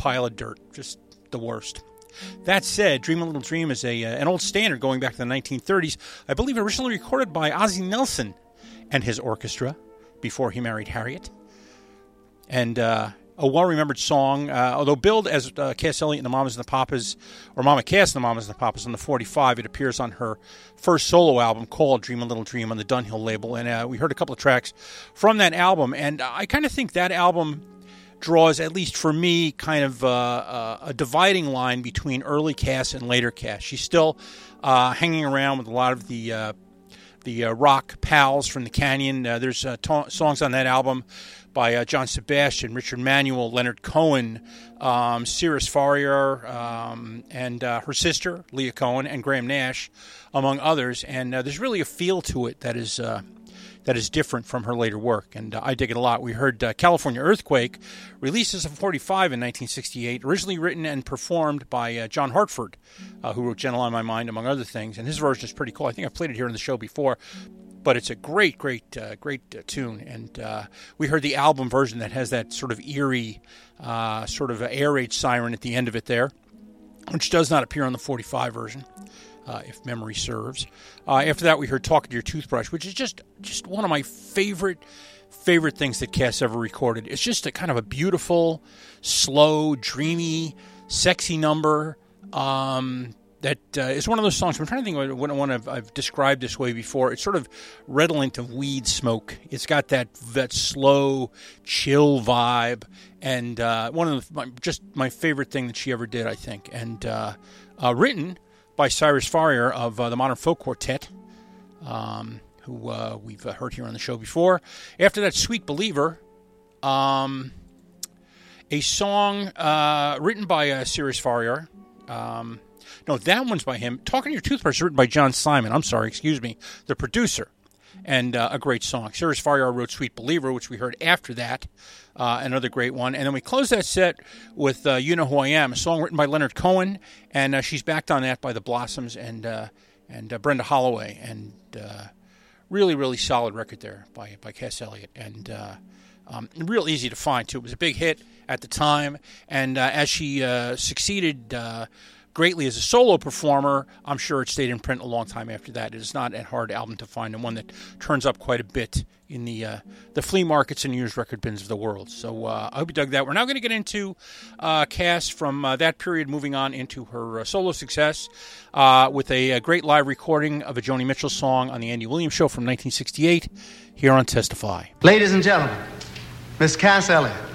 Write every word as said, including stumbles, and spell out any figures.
pile of dirt. Just the worst. That said, Dream a Little Dream is a uh, an old standard going back to the nineteen thirties. I believe originally recorded by Ozzie Nelson and his orchestra before he married Harriet. And uh, a well-remembered song, uh, although billed as uh, Cass Elliot and the Mamas and the Papas, or Mama Cass and the Mamas and the Papas on the forty-five, it appears on her first solo album called Dream a Little Dream on the Dunhill label. And uh, we heard a couple of tracks from that album. And I kind of think that album draws, at least for me, kind of uh, uh, a dividing line between early Cass and later Cass. She's still uh, hanging around with a lot of the uh, the uh, rock pals from the Canyon. Uh, there's uh, to- songs on that album by uh, John Sebastian, Richard Manuel, Leonard Cohen, um, Cirrus Farrier, um, and uh, her sister, Leah Cohen, and Graham Nash, among others. And uh, there's really a feel to it that is uh, that is different from her later work, and uh, I dig it a lot. We heard uh, California Earthquake, released as a forty-five in nineteen sixty-eight, originally written and performed by uh, John Hartford, uh, who wrote Gentle on My Mind, among other things, and his version is pretty cool. I think I've played it here on the show before, but it's a great, great, uh, great uh, tune, and uh, we heard the album version that has that sort of eerie, uh, sort of air raid siren at the end of it there, which does not appear on the forty-five version. Uh, if memory serves. Uh, after that, we heard Talking to Your Toothbrush, which is just, just one of my favorite, favorite things that Cass ever recorded. It's just a kind of a beautiful, slow, dreamy, sexy number um, that uh, is one of those songs. I'm trying to think of what one I've, I've described this way before. It's sort of redolent of weed smoke. It's got that that slow, chill vibe, and uh, one of the, my, just my favorite thing that she ever did, I think. And uh, uh, written by Cyrus Farrier of uh, the Modern Folk Quartet, um, who uh, we've uh, heard here on the show before. After that, Sweet Believer, um, a song uh, written by uh, Cyrus Farrier. Um, no, that one's by him. Talking to Your Toothbrush, written by John Simon. I'm sorry, excuse me, the producer. And uh, a great song. Cyrus Farrier wrote Sweet Believer, which we heard after that. Uh, another great one. And then we close that set with uh, You Know Who I Am, a song written by Leonard Cohen. And uh, she's backed on that by the Blossoms and uh, and uh, Brenda Holloway. And uh, really, really solid record there by, by Cass Elliot. And uh, um, real easy to find, too. It was a big hit at the time. And uh, as she uh, succeeded uh, greatly as a solo performer, I'm sure it stayed in print a long time after that. It is not a hard album to find, and one that turns up quite a bit in the uh, the flea markets and used record bins of the world. So uh, I hope you dug that. We're now going to get into uh, Cass from uh, that period, moving on into her uh, solo success uh, with a, a great live recording of a Joni Mitchell song on the Andy Williams Show from nineteen sixty-eight here on Testify. Ladies and gentlemen, Miss Cass Elliot.